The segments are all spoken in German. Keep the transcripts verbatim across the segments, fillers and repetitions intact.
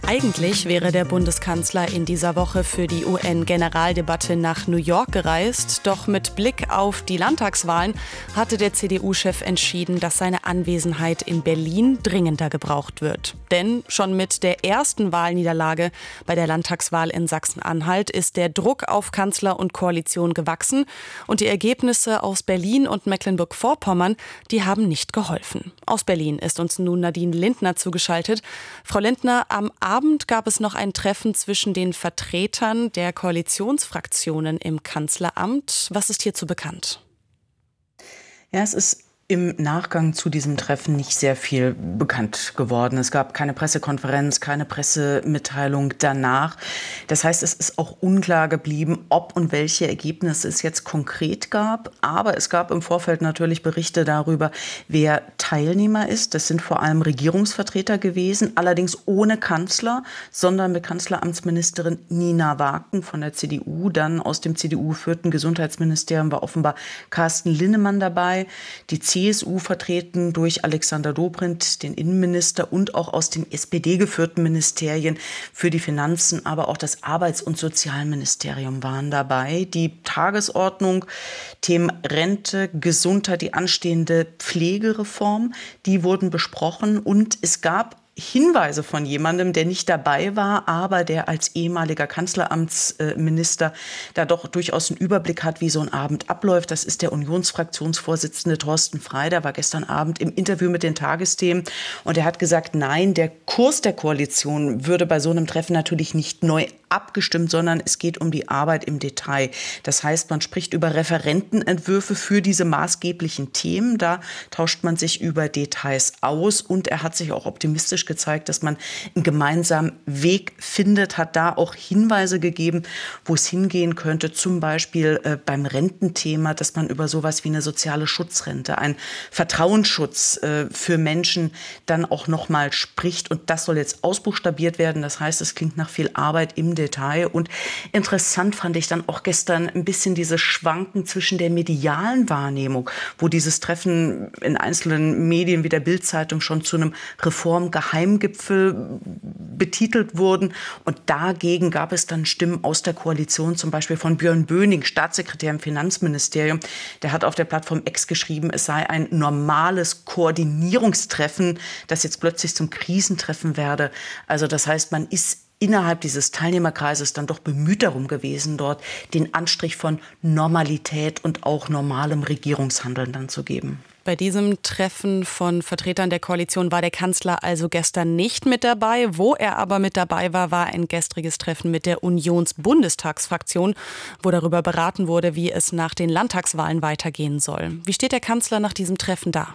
Eigentlich wäre der Bundeskanzler in dieser Woche für die U N-Generaldebatte nach New York gereist. Doch mit Blick auf die Landtagswahlen hatte der C D U-Chef entschieden, dass seine Anwesenheit in Berlin dringender gebraucht wird. Denn schon mit der ersten Wahlniederlage bei der Landtagswahl in Sachsen-Anhalt ist der Druck auf Kanzler und Koalition gewachsen. Und die Ergebnisse aus Berlin und Mecklenburg-Vorpommern, die haben nicht geholfen. Aus Berlin ist uns nun Nadine Lindner zugeschaltet. Frau Lindner, am Abend gab es noch ein Treffen zwischen den Vertretern der Koalitionsfraktionen im Kanzleramt. Was ist hierzu bekannt? Ja, es ist im Nachgang zu diesem Treffen nicht sehr viel bekannt geworden. Es gab keine Pressekonferenz, keine Pressemitteilung danach. Das heißt, es ist auch unklar geblieben, ob und welche Ergebnisse es jetzt konkret gab. Aber es gab im Vorfeld natürlich Berichte darüber, wer Teilnehmer ist. Das sind vor allem Regierungsvertreter gewesen, allerdings ohne Kanzler, sondern mit Kanzleramtsministerin Nina Waken von der C D U. Dann aus dem C D U-geführten Gesundheitsministerium war offenbar Carsten Linnemann dabei. Die C S U vertreten durch Alexander Dobrindt, den Innenminister, und auch aus den S P D-geführten Ministerien für die Finanzen, aber auch das Arbeits- und Sozialministerium waren dabei. Die Tagesordnung, Themen Rente, Gesundheit, die anstehende Pflegereform, die wurden besprochen, und es gab Hinweise von jemandem, der nicht dabei war, aber der als ehemaliger Kanzleramtsminister da doch durchaus einen Überblick hat, wie so ein Abend abläuft. Das ist der Unionsfraktionsvorsitzende Thorsten Frey. Der war gestern Abend im Interview mit den Tagesthemen und er hat gesagt, nein, der Kurs der Koalition würde bei so einem Treffen natürlich nicht neu abgestimmt, sondern es geht um die Arbeit im Detail. Das heißt, man spricht über Referentenentwürfe für diese maßgeblichen Themen. Da tauscht man sich über Details aus, und er hat sich auch optimistisch gezeigt, dass man einen gemeinsamen Weg findet, hat da auch Hinweise gegeben, wo es hingehen könnte, zum Beispiel äh, beim Rententhema, dass man über sowas wie eine soziale Schutzrente, einen Vertrauensschutz äh, für Menschen dann auch nochmal spricht, und das soll jetzt ausbuchstabiert werden. Das heißt, es klingt nach viel Arbeit im Detail. Und interessant fand ich dann auch gestern ein bisschen dieses Schwanken zwischen der medialen Wahrnehmung, wo dieses Treffen in einzelnen Medien wie der Bild-Zeitung schon zu einem Reformgeheimgipfel betitelt wurden. Und dagegen gab es dann Stimmen aus der Koalition, zum Beispiel von Björn Böning, Staatssekretär im Finanzministerium. Der hat auf der Plattform X geschrieben, es sei ein normales Koordinierungstreffen, das jetzt plötzlich zum Krisentreffen werde. Also das heißt, man ist innerhalb dieses Teilnehmerkreises dann doch bemüht darum gewesen, dort den Anstrich von Normalität und auch normalem Regierungshandeln dann zu geben. Bei diesem Treffen von Vertretern der Koalition war der Kanzler also gestern nicht mit dabei. Wo er aber mit dabei war, war ein gestriges Treffen mit der Unions-Bundestagsfraktion, wo darüber beraten wurde, wie es nach den Landtagswahlen weitergehen soll. Wie steht der Kanzler nach diesem Treffen da?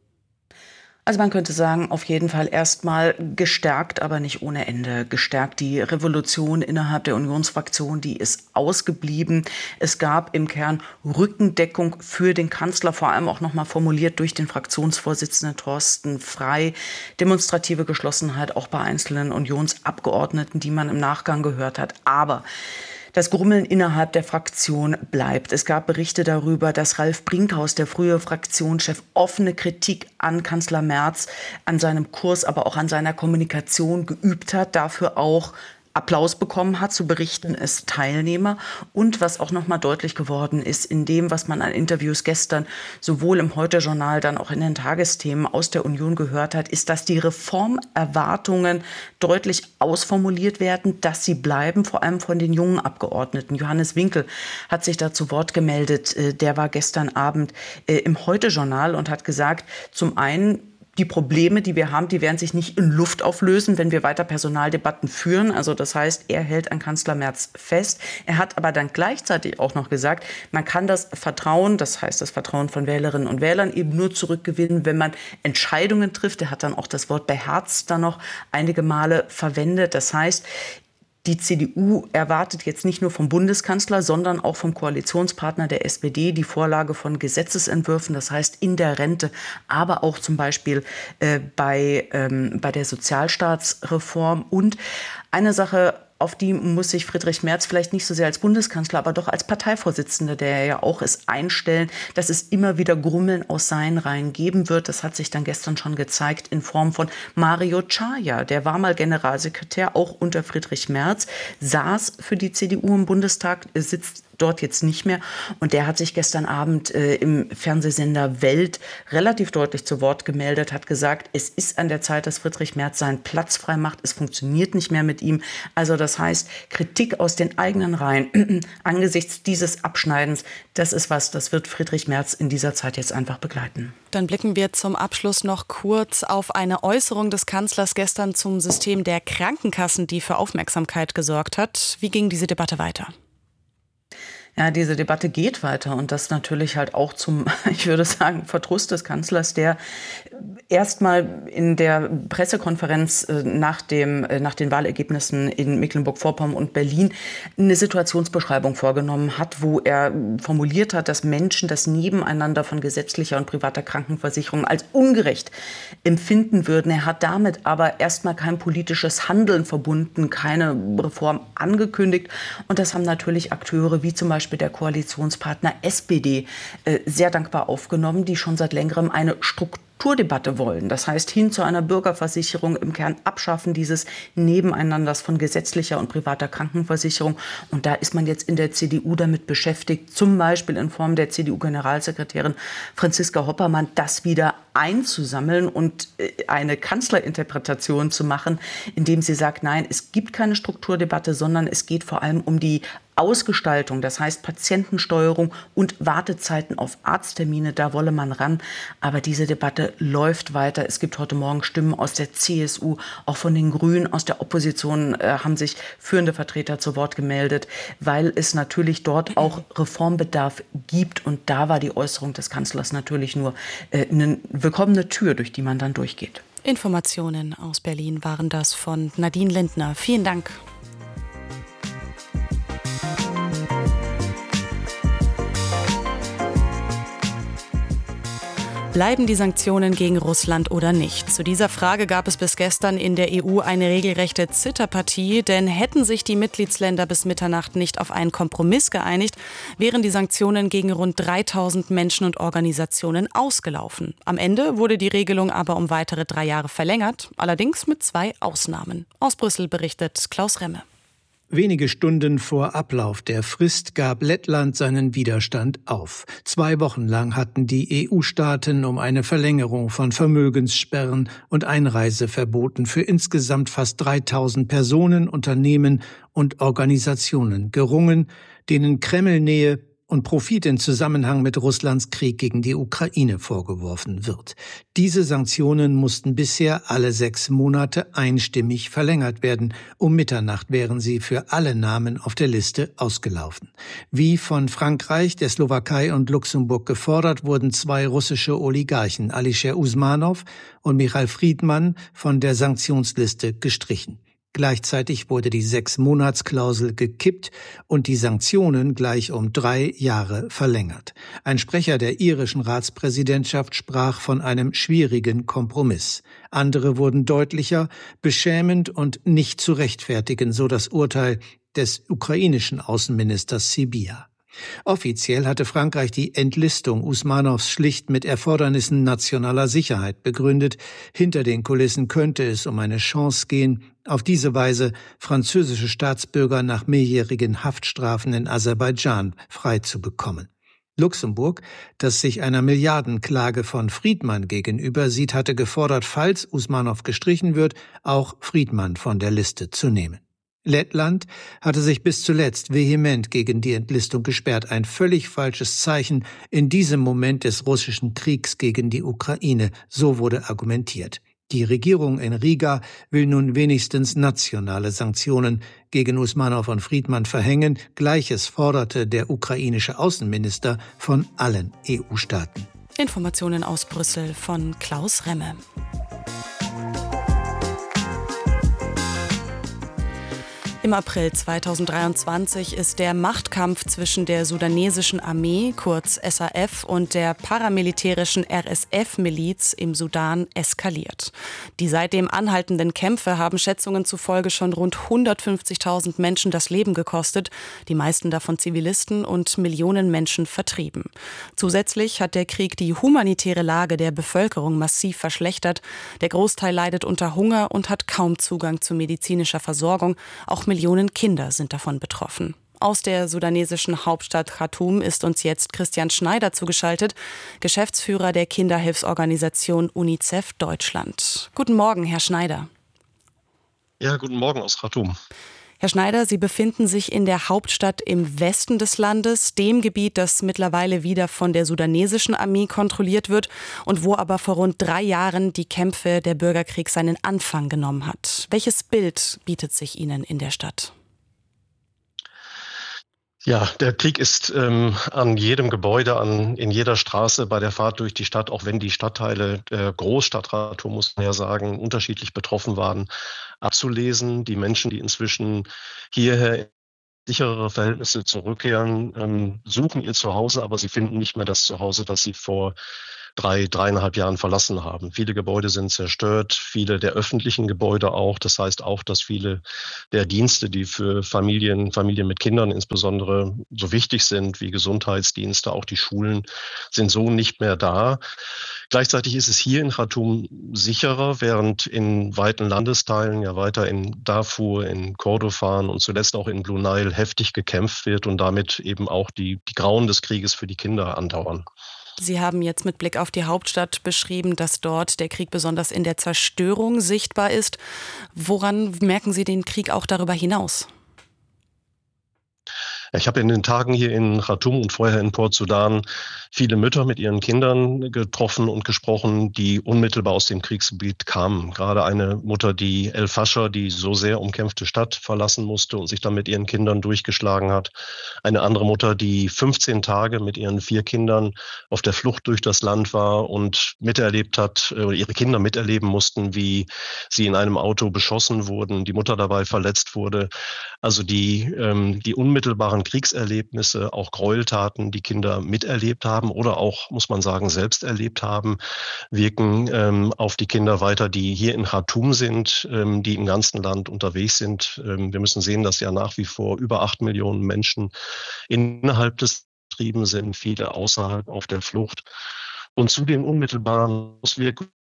Also man könnte sagen, auf jeden Fall erstmal gestärkt, aber nicht ohne Ende gestärkt. Die Revolution innerhalb der Unionsfraktion, die ist ausgeblieben. Es gab im Kern Rückendeckung für den Kanzler, vor allem auch nochmal formuliert durch den Fraktionsvorsitzenden Thorsten Frey. Demonstrative Geschlossenheit auch bei einzelnen Unionsabgeordneten, die man im Nachgang gehört hat. Aber das Grummeln innerhalb der Fraktion bleibt. Es gab Berichte darüber, dass Ralf Brinkhaus, der frühere Fraktionschef, offene Kritik an Kanzler Merz, an seinem Kurs, aber auch an seiner Kommunikation geübt hat, dafür auch Applaus bekommen hat, zu berichten es Teilnehmer. Und was auch noch mal deutlich geworden ist, in dem, was man an Interviews gestern sowohl im Heute-Journal, dann auch in den Tagesthemen aus der Union gehört hat, ist, dass die Reformerwartungen deutlich ausformuliert werden, dass sie bleiben, vor allem von den jungen Abgeordneten. Johannes Winkel hat sich da zu Wort gemeldet. Der war gestern Abend im Heute-Journal und hat gesagt, zum einen, die Probleme, die wir haben, die werden sich nicht in Luft auflösen, wenn wir weiter Personaldebatten führen. Also das heißt, er hält an Kanzler Merz fest. Er hat aber dann gleichzeitig auch noch gesagt, man kann das Vertrauen, das heißt das Vertrauen von Wählerinnen und Wählern, eben nur zurückgewinnen, wenn man Entscheidungen trifft. Er hat dann auch das Wort beherzt dann noch einige Male verwendet. Das heißt, die C D U erwartet jetzt nicht nur vom Bundeskanzler, sondern auch vom Koalitionspartner der S P D die Vorlage von Gesetzesentwürfen, das heißt in der Rente, aber auch zum Beispiel äh, bei, ähm, bei der Sozialstaatsreform. Und eine Sache auf die muss sich Friedrich Merz vielleicht nicht so sehr als Bundeskanzler, aber doch als Parteivorsitzender, der er ja auch ist, einstellen, dass es immer wieder Grummeln aus seinen Reihen geben wird. Das hat sich dann gestern schon gezeigt in Form von Mario Czaja. Der war mal Generalsekretär, auch unter Friedrich Merz, saß für die C D U im Bundestag, sitzt dort jetzt nicht mehr. Und der hat sich gestern Abend äh, im Fernsehsender Welt relativ deutlich zu Wort gemeldet, hat gesagt, es ist an der Zeit, dass Friedrich Merz seinen Platz frei macht. Es funktioniert nicht mehr mit ihm. Also das heißt, Kritik aus den eigenen Reihen angesichts dieses Abschneidens, das ist was, das wird Friedrich Merz in dieser Zeit jetzt einfach begleiten. Dann blicken wir zum Abschluss noch kurz auf eine Äußerung des Kanzlers gestern zum System der Krankenkassen, die für Aufmerksamkeit gesorgt hat. Wie ging diese Debatte weiter? Ja, diese Debatte geht weiter und das natürlich halt auch zum, ich würde sagen, Verdruss des Kanzlers, der erstmal in der Pressekonferenz nach dem, nach den Wahlergebnissen in Mecklenburg-Vorpommern und Berlin eine Situationsbeschreibung vorgenommen hat, wo er formuliert hat, dass Menschen das Nebeneinander von gesetzlicher und privater Krankenversicherung als ungerecht empfinden würden. Er hat damit aber erstmal kein politisches Handeln verbunden, keine Reform angekündigt und das haben natürlich Akteure wie zum Beispiel der Koalitionspartner S P D äh, sehr dankbar aufgenommen, die schon seit längerem eine Strukturdebatte wollen. Das heißt, hin zu einer Bürgerversicherung, im Kern abschaffen dieses Nebeneinanders von gesetzlicher und privater Krankenversicherung. Und da ist man jetzt in der C D U damit beschäftigt, zum Beispiel in Form der C D U-Generalsekretärin Franziska Hoppermann, das wieder einzusammeln und eine Kanzlerinterpretation zu machen, indem sie sagt, nein, es gibt keine Strukturdebatte, sondern es geht vor allem um die Ausgestaltung, das heißt Patientensteuerung und Wartezeiten auf Arzttermine, da wolle man ran. Aber diese Debatte läuft weiter. Es gibt heute Morgen Stimmen aus der C S U, auch von den Grünen, aus der Opposition äh, haben sich führende Vertreter zu Wort gemeldet, weil es natürlich dort auch Reformbedarf gibt. Und da war die Äußerung des Kanzlers natürlich nur äh, eine willkommene Tür, durch die man dann durchgeht. Informationen aus Berlin waren das von Nadine Lindner. Vielen Dank. Bleiben die Sanktionen gegen Russland oder nicht? Zu dieser Frage gab es bis gestern in der E U eine regelrechte Zitterpartie, denn hätten sich die Mitgliedsländer bis Mitternacht nicht auf einen Kompromiss geeinigt, wären die Sanktionen gegen rund dreitausend Menschen und Organisationen ausgelaufen. Am Ende wurde die Regelung aber um weitere drei Jahre verlängert, allerdings mit zwei Ausnahmen. Aus Brüssel berichtet Klaus Remme. Wenige Stunden vor Ablauf der Frist gab Lettland seinen Widerstand auf. Zwei Wochen lang hatten die E U-Staaten um eine Verlängerung von Vermögenssperren und Einreiseverboten für insgesamt fast dreitausend Personen, Unternehmen und Organisationen gerungen, denen Kremlnähe und Profit in Zusammenhang mit Russlands Krieg gegen die Ukraine vorgeworfen wird. Diese Sanktionen mussten bisher alle sechs Monate einstimmig verlängert werden. Um Mitternacht wären sie für alle Namen auf der Liste ausgelaufen. Wie von Frankreich, der Slowakei und Luxemburg gefordert, wurden zwei russische Oligarchen, Alisher Usmanov und Michail Friedmann, von der Sanktionsliste gestrichen. Gleichzeitig wurde die Sechs-Monats-Klausel gekippt und die Sanktionen gleich um drei Jahre verlängert. Ein Sprecher der irischen Ratspräsidentschaft sprach von einem schwierigen Kompromiss. Andere wurden deutlicher, beschämend und nicht zu rechtfertigen, so das Urteil des ukrainischen Außenministers Sybiha. Offiziell hatte Frankreich die Entlistung Usmanows schlicht mit Erfordernissen nationaler Sicherheit begründet. Hinter den Kulissen könnte es um eine Chance gehen, auf diese Weise französische Staatsbürger nach mehrjährigen Haftstrafen in Aserbaidschan freizubekommen. Luxemburg, das sich einer Milliardenklage von Friedmann gegenüber sieht, hatte gefordert, falls Usmanow gestrichen wird, auch Friedmann von der Liste zu nehmen. Lettland hatte sich bis zuletzt vehement gegen die Entlistung gesperrt. Ein völlig falsches Zeichen in diesem Moment des russischen Kriegs gegen die Ukraine, so wurde argumentiert. Die Regierung in Riga will nun wenigstens nationale Sanktionen gegen Usmanow und Friedmann verhängen. Gleiches forderte der ukrainische Außenminister von allen E U-Staaten. Informationen aus Brüssel von Klaus Remme. Im Im April zweitausenddreiundzwanzig ist der Machtkampf zwischen der sudanesischen Armee, kurz S A F, und der paramilitärischen R S F-Miliz im Sudan eskaliert. Die seitdem anhaltenden Kämpfe haben Schätzungen zufolge schon rund hundertfünfzigtausend Menschen das Leben gekostet, die meisten davon Zivilisten, und Millionen Menschen vertrieben. Zusätzlich hat der Krieg die humanitäre Lage der Bevölkerung massiv verschlechtert. Der Großteil leidet unter Hunger und hat kaum Zugang zu medizinischer Versorgung. Auch Millionen Kinder sind davon betroffen. Aus der sudanesischen Hauptstadt Khartoum ist uns jetzt Christian Schneider zugeschaltet, Geschäftsführer der Kinderhilfsorganisation UNICEF Deutschland. Guten Morgen, Herr Schneider. Ja, guten Morgen aus Khartoum. Herr Schneider, Sie befinden sich in der Hauptstadt im Westen des Landes, dem Gebiet, das mittlerweile wieder von der sudanesischen Armee kontrolliert wird und wo aber vor rund drei Jahren die Kämpfe der Bürgerkrieg seinen Anfang genommen hat. Welches Bild bietet sich Ihnen in der Stadt? Ja, der Krieg ist ähm, an jedem Gebäude, an in jeder Straße bei der Fahrt durch die Stadt, auch wenn die Stadtteile der Großstadt Khartoum, muss man ja sagen, unterschiedlich betroffen waren, abzulesen. Die Menschen, die inzwischen hierher in sicherere Verhältnisse zurückkehren, ähm, suchen ihr Zuhause, aber sie finden nicht mehr das Zuhause, das sie vor drei, dreieinhalb Jahren verlassen haben. Viele Gebäude sind zerstört, viele der öffentlichen Gebäude auch. Das heißt auch, dass viele der Dienste, die für Familien, Familien mit Kindern insbesondere so wichtig sind, wie Gesundheitsdienste, auch die Schulen, sind so nicht mehr da. Gleichzeitig ist es hier in Khartoum sicherer, während in weiten Landesteilen, ja weiter in Darfur, in Kordofan und zuletzt auch in Blue Nile heftig gekämpft wird und damit eben auch die, die Grauen des Krieges für die Kinder andauern. Sie haben jetzt mit Blick auf die Hauptstadt beschrieben, dass dort der Krieg besonders in der Zerstörung sichtbar ist. Woran merken Sie den Krieg auch darüber hinaus? Ich habe in den Tagen hier in Khartoum und vorher in Port Sudan viele Mütter mit ihren Kindern getroffen und gesprochen, die unmittelbar aus dem Kriegsgebiet kamen. Gerade eine Mutter, die El Fascher, die so sehr umkämpfte Stadt verlassen musste und sich dann mit ihren Kindern durchgeschlagen hat. Eine andere Mutter, die fünfzehn Tage mit ihren vier Kindern auf der Flucht durch das Land war und miterlebt hat, oder ihre Kinder miterleben mussten, wie sie in einem Auto beschossen wurden, die Mutter dabei verletzt wurde. Also die, ähm, die unmittelbaren Kriegserlebnisse, auch Gräueltaten, die Kinder miterlebt haben oder auch, muss man sagen, selbst erlebt haben, wirken ähm, auf die Kinder weiter, die hier in Khartoum sind, ähm, die im ganzen Land unterwegs sind. Ähm, wir müssen sehen, dass ja nach wie vor über acht Millionen Menschen innerhalb des Trieben sind, viele außerhalb auf der Flucht. Und zu den unmittelbaren Auswirkungen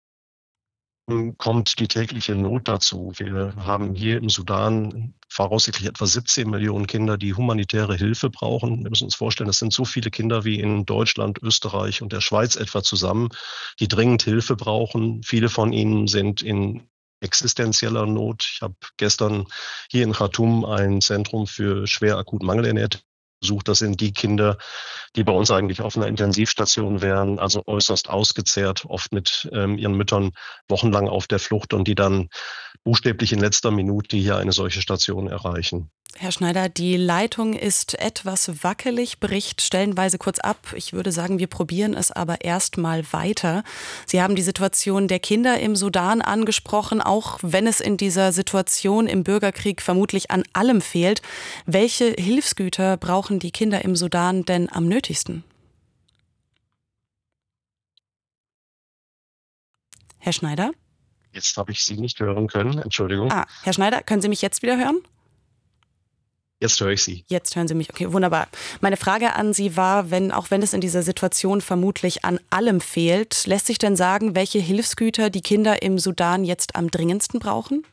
kommt die tägliche Not dazu. Wir haben hier im Sudan voraussichtlich etwa siebzehn Millionen Kinder, die humanitäre Hilfe brauchen. Wir müssen uns vorstellen, das sind so viele Kinder wie in Deutschland, Österreich und der Schweiz etwa zusammen, die dringend Hilfe brauchen. Viele von ihnen sind in existenzieller Not. Ich habe gestern hier in Khartoum ein Zentrum für schwer akut mangelernährte besucht. Das sind die Kinder, die bei uns eigentlich auf einer Intensivstation wären, also äußerst ausgezehrt, oft mit ähm, ihren Müttern wochenlang auf der Flucht und die dann buchstäblich in letzter Minute hier eine solche Station erreichen. Herr Schneider, die Leitung ist etwas wackelig, bricht stellenweise kurz ab. Ich würde sagen, wir probieren es aber erst mal weiter. Sie haben die Situation der Kinder im Sudan angesprochen, auch wenn es in dieser Situation im Bürgerkrieg vermutlich an allem fehlt. Welche Hilfsgüter brauchen die Kinder im Sudan denn am nötigsten? Herr Schneider? Jetzt habe ich Sie nicht hören können, Entschuldigung. Ah, Herr Schneider, können Sie mich jetzt wieder hören? Jetzt höre ich Sie. Jetzt hören Sie mich. Okay, wunderbar. Meine Frage an Sie war, wenn, auch wenn es in dieser Situation vermutlich an allem fehlt, lässt sich denn sagen, welche Hilfsgüter die Kinder im Sudan jetzt am dringendsten brauchen?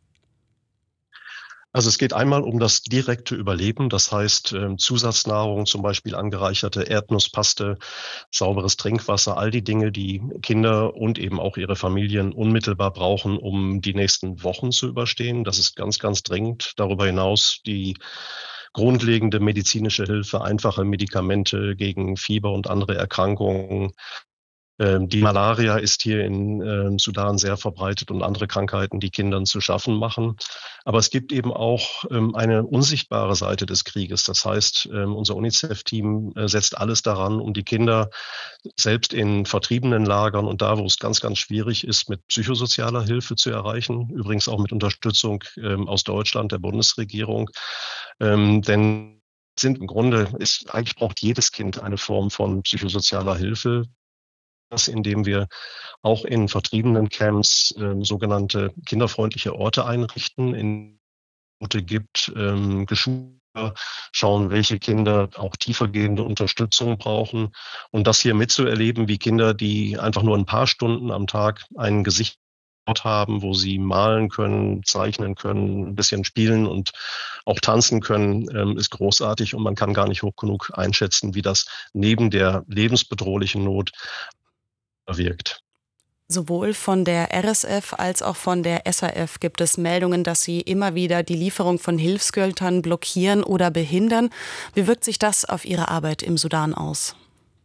Also es geht einmal um das direkte Überleben, das heißt äh, Zusatznahrung, zum Beispiel angereicherte Erdnusspaste, sauberes Trinkwasser, all die Dinge, die Kinder und eben auch ihre Familien unmittelbar brauchen, um die nächsten Wochen zu überstehen. Das ist ganz, ganz dringend. Darüber hinaus die grundlegende medizinische Hilfe, einfache Medikamente gegen Fieber und andere Erkrankungen, Die Malaria ist hier in Sudan sehr verbreitet und andere Krankheiten, die Kindern zu schaffen machen. Aber es gibt eben auch eine unsichtbare Seite des Krieges. Das heißt, unser UNICEF-Team setzt alles daran, um die Kinder selbst in vertriebenen Lagern und da, wo es ganz, ganz schwierig ist, mit psychosozialer Hilfe zu erreichen. Übrigens auch mit Unterstützung aus Deutschland, der Bundesregierung. Denn sind im Grunde, ist, eigentlich braucht jedes Kind eine Form von psychosozialer Hilfe, indem wir auch in vertriebenen Camps äh, sogenannte kinderfreundliche Orte einrichten, in Orte gibt, ähm, Geschule, schauen, welche Kinder auch tiefergehende Unterstützung brauchen. Und das hier mitzuerleben, wie Kinder, die einfach nur ein paar Stunden am Tag ein Gesicht haben, wo sie malen können, zeichnen können, ein bisschen spielen und auch tanzen können, ähm, ist großartig. Und man kann gar nicht hoch genug einschätzen, wie das neben der lebensbedrohlichen Not wirkt. Sowohl von der R S F als auch von der S A F gibt es Meldungen, dass sie immer wieder die Lieferung von Hilfsgütern blockieren oder behindern. Wie wirkt sich das auf Ihre Arbeit im Sudan aus?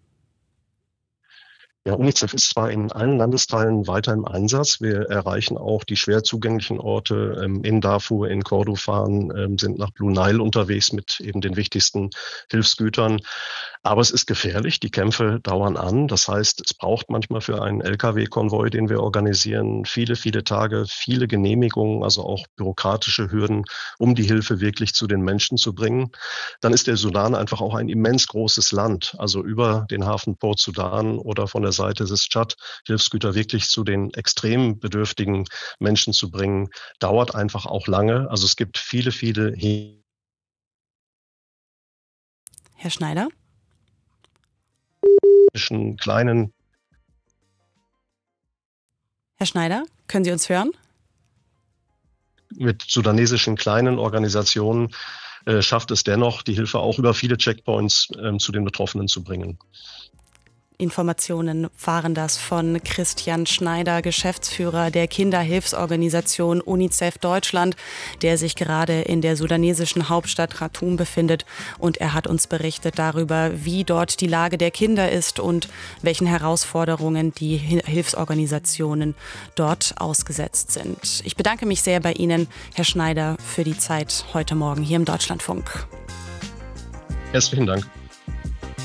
Ja, UNICEF ist zwar in allen Landesteilen weiter im Einsatz. Wir erreichen auch die schwer zugänglichen Orte ähm, in Darfur, in Kordofan, ähm, sind nach Blue Nile unterwegs mit eben den wichtigsten Hilfsgütern. Aber es ist gefährlich, die Kämpfe dauern an. Das heißt, es braucht manchmal für einen L K W-Konvoi, den wir organisieren, viele, viele Tage, viele Genehmigungen, also auch bürokratische Hürden, um die Hilfe wirklich zu den Menschen zu bringen. Dann ist der Sudan einfach auch ein immens großes Land. Also über den Hafen Port Sudan oder von der Seite des Tschad Hilfsgüter wirklich zu den extrem bedürftigen Menschen zu bringen, dauert einfach auch lange. Also es gibt viele, viele Herr Schneider? kleinen. Herr Schneider, können Sie uns hören? Mit sudanesischen kleinen Organisationen äh, schafft es dennoch, die Hilfe auch über viele Checkpoints äh, zu den Betroffenen zu bringen. Informationen waren das von Christian Schneider, Geschäftsführer der Kinderhilfsorganisation UNICEF Deutschland, der sich gerade in der sudanesischen Hauptstadt Khartoum befindet. Und er hat uns berichtet darüber, wie dort die Lage der Kinder ist und welchen Herausforderungen die Hilfsorganisationen dort ausgesetzt sind. Ich bedanke mich sehr bei Ihnen, Herr Schneider, für die Zeit heute Morgen hier im Deutschlandfunk. Herzlichen Dank.